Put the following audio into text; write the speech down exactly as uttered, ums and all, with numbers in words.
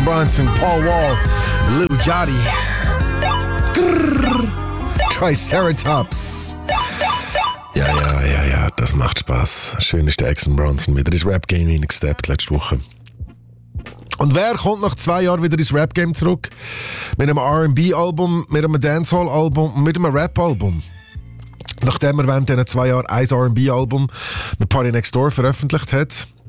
Action Bronson, Paul Wall, Lil Yachty. Grrr. Triceratops. Ja, ja, ja, ja, das macht Spaß. Schön ist der Action Bronson wieder ins Rap-Game hineingesteppt letzte Woche. Und wer kommt nach zwei Jahren wieder ins Rap-Game zurück? Mit einem R and B-Album, mit einem Dancehall-Album und mit einem Rap-Album. Nachdem er während diesen zwei Jahren ein R and B-Album mit Party Next Door veröffentlicht hat,